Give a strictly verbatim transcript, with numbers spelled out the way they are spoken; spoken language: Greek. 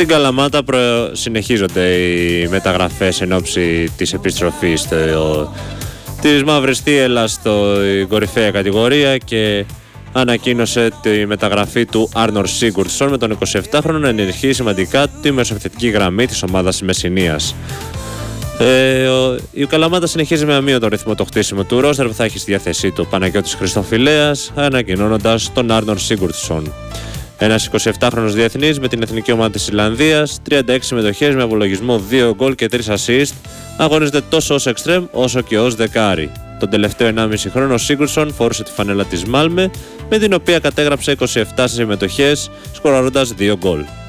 Στην Καλαμάτα προ... συνεχίζονται οι μεταγραφές εν ώψη της επιστροφής το... της Μαύρης Θύελλας στην κορυφαία κατηγορία και ανακοίνωσε τη μεταγραφή του Άρνορ Σίγκουρτσον με τον εικοσιεπτάχρονο να ενισχύει σημαντικά τη μεσοεπιθετική γραμμή της ομάδας της Μεσσηνίας. Ε, ο, η Καλαμάτα συνεχίζει με αμύωτο ρυθμό το χτίσιμο του ρόστερ που θα έχει στη διάθεσή του Παναγιώτης Χριστοφιλέας, ανακοινώνοντας τον Άρνορ Σίγκουρτσον. Ένας εικοσιεπτάχρονος διεθνής με την εθνική ομάδα της Ιρλανδίας, τριάντα έξι συμμετοχές με απολογισμό δύο γκολ και τρία assist, αγωνίζεται τόσο ως εξτρέμ όσο και ως δεκάρι. Τον τελευταίο ενάμιση χρόνο ο Σίγκουρτσον φόρησε τη φανέλα της Μάλμε, με την οποία κατέγραψε είκοσι επτά συμμετοχές, σκοράροντας δύο γκολ.